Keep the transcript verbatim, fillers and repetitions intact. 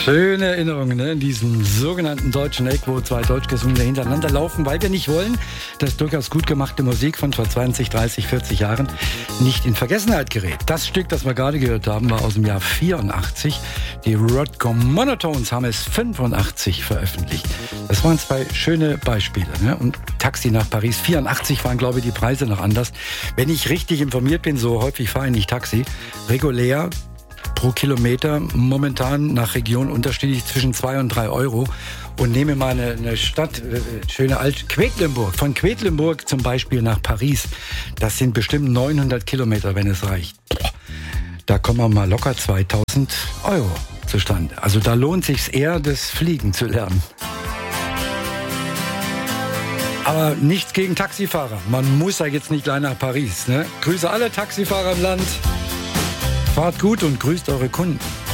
Schöne Erinnerungen, ne? In diesem sogenannten deutschen Eck, wo zwei deutsch gesungene hintereinander laufen, weil wir nicht wollen, dass durchaus gut gemachte Musik von vor zwanzig, dreißig, vierzig Jahren nicht in Vergessenheit gerät. Das Stück, das wir gerade gehört haben, war aus dem Jahr vierundachtzig. Die Rodco Monotones haben es fünfundachtzig veröffentlicht. Das waren zwei schöne Beispiele. Ne? Und Taxi nach Paris, vierundachtzig waren, glaube ich, die Preise noch anders. Wenn ich richtig informiert bin, so häufig fahre ich nicht Taxi, regulär pro Kilometer momentan nach Region unterschiedlich zwischen zwei und drei Euro. Und nehme mal eine, eine Stadt, äh, schöne Alt Quedlinburg. Von Quedlinburg zum Beispiel nach Paris. Das sind bestimmt neunhundert Kilometer, wenn es reicht. Boah, da kommen wir mal locker zweitausend Euro zustande. Also da lohnt sich's eher, das Fliegen zu lernen. Aber nichts gegen Taxifahrer. Man muss ja jetzt nicht gleich nach Paris. Ne? Grüße alle Taxifahrer im Land. Fahrt gut und grüßt eure Kunden.